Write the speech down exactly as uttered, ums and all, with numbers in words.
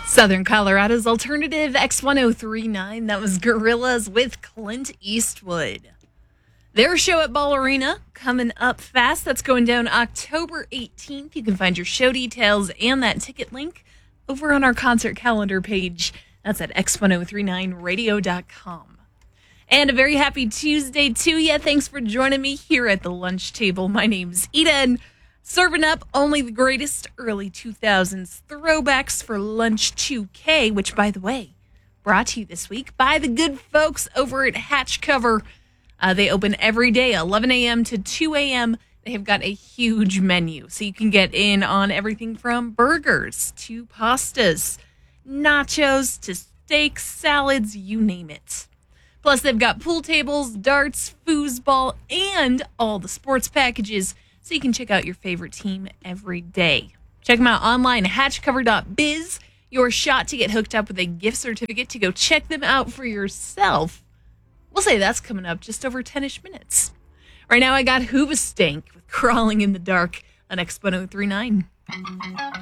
Southern Colorado's alternative X ten thirty-nine. That was Gorillaz with Clint Eastwood. Their show at Ball Arena coming up fast. That's going down October eighteenth. You can find your show details and that ticket link over on our concert calendar page. That's at x ten thirty-nine radio dot com. And a very happy Tuesday to you. Thanks for joining me here at the lunch table. My name's Ida, and serving up only the greatest early two thousands throwbacks for Lunch two K, which, by the way, brought to you this week by the good folks over at Hatch Cover. Uh, they open every day, eleven a.m. to two a.m. They have got a huge menu, so you can get in on everything from burgers to pastas, nachos to steaks, salads, you name it. Plus, they've got pool tables, darts, foosball, and all the sports packages, so you can check out your favorite team every day. Check them out online, hatch cover dot biz. Your shot to get hooked up with a gift certificate to go check them out for yourself. We'll say that's coming up just over ten-ish minutes. Right now, I got Hoobastank with Crawling in the Dark on X ten thirty-nine.